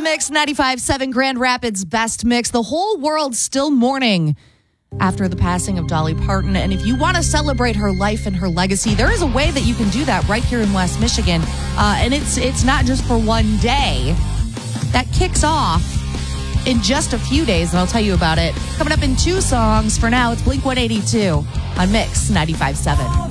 Mix 95.7 Grand Rapids Best Mix. The whole world's still mourning after the passing of Dolly Parton. And if you want to celebrate her life and her legacy, there is a way that you can do that right here in West Michigan. And it's not just for one day. That kicks off in just a few days, and I'll tell you about it coming up in 2 songs. For now, it's Blink 182 on Mix 95.7.